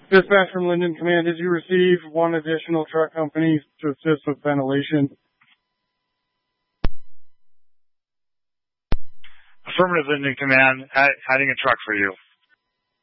Dispatch from Linden Command, did you receive one additional truck company to assist with ventilation? Affirmative, Linden Command, adding a truck for you.